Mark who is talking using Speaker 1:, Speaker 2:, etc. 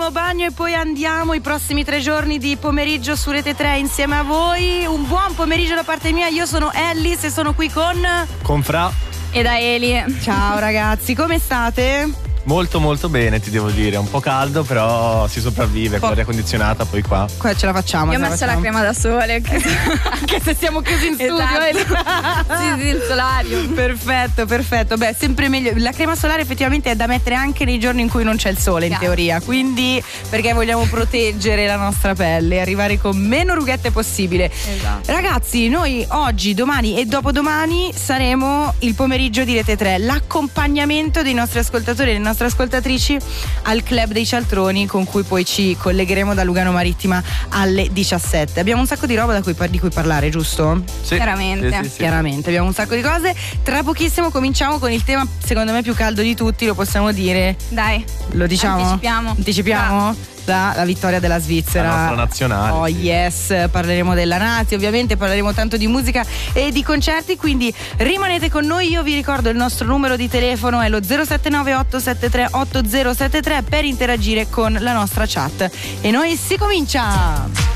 Speaker 1: ultimo bagno e poi andiamo i prossimi 3 giorni di pomeriggio su Rete 3 insieme a voi. Un buon pomeriggio da parte mia, io sono Ellis e sono qui con
Speaker 2: Fra
Speaker 3: e da Eli.
Speaker 1: Ciao ragazzi, come state?
Speaker 2: molto molto bene, ti devo dire, un po' caldo però si sopravvive con l'aria condizionata, poi qua
Speaker 1: Ce la facciamo.
Speaker 3: Io ho messo la crema da sole
Speaker 1: anche se siamo chiusi in studio.
Speaker 3: Esatto. Sì, il solarium.
Speaker 1: Perfetto. Beh, sempre meglio. La crema solare effettivamente è da mettere anche nei giorni in cui non c'è il sole, in teoria. Quindi, perché vogliamo proteggere la nostra pelle e arrivare con meno rughette possibile.
Speaker 3: Esatto.
Speaker 1: Ragazzi, noi oggi, domani e dopodomani saremo il pomeriggio di Rete 3, l'accompagnamento dei nostri ascoltatori e delle nostre ascoltatrici al Club dei Cialtroni, con cui poi ci collegheremo da Lugano Marittima alle 17. Abbiamo un sacco di roba di cui parlare, giusto?
Speaker 2: sì,
Speaker 3: Chiaramente.
Speaker 2: sì.
Speaker 1: Chiaramente abbiamo un sacco di cose. Tra pochissimo cominciamo con il tema secondo me più caldo di tutti, lo possiamo dire?
Speaker 3: Dai,
Speaker 1: Lo diciamo?
Speaker 3: Anticipiamo?
Speaker 1: La vittoria della Svizzera,
Speaker 2: la nostra nazionale.
Speaker 1: Oh yes, parleremo della Nati, ovviamente parleremo tanto di musica e di concerti, quindi rimanete con noi. Io vi ricordo il nostro numero di telefono è lo 079 873 8073 per interagire con la nostra chat. E noi si comincia!